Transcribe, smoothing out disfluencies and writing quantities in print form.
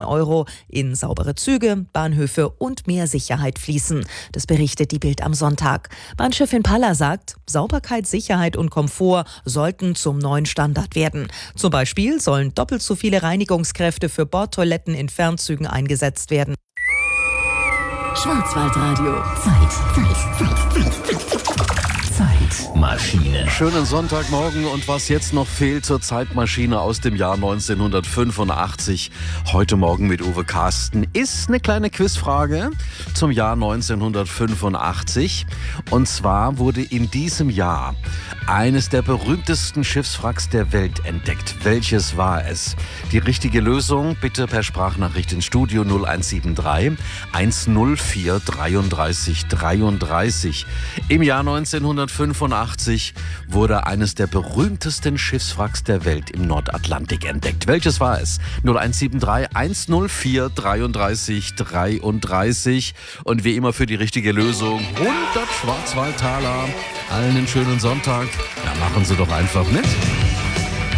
Euro in saubere Züge, Bahnhöfe und mehr Sicherheit fließen. Das berichtet die Bild am Sonntag. Bahnchefin Palla sagt, Sauberkeit, Sicherheit und Komfort sollten zum neuen Standard werden. Zum Beispiel sollen doppelt so viele Reinigungskräfte für Bordtoiletten in Fernzügen eingesetzt werden. Schwarzwaldradio. Zeitmaschine. Schönen Sonntagmorgen und was jetzt noch fehlt zur Zeitmaschine aus dem Jahr 1985. Heute Morgen mit Uwe Carsten ist eine kleine Quizfrage zum Jahr 1985. Und zwar wurde in diesem Jahr eines der berühmtesten Schiffswracks der Welt entdeckt. Welches war es? Die richtige Lösung bitte per Sprachnachricht ins Studio 0173 104 33 33. Im Jahr 1985 wurde eines der berühmtesten Schiffswracks der Welt im Nordatlantik entdeckt. Welches war es? 0173 104 33 33. Und wie immer für die richtige Lösung 100 Schwarzwaldtaler. Allen einen schönen Sonntag. Ja, machen Sie doch einfach mit.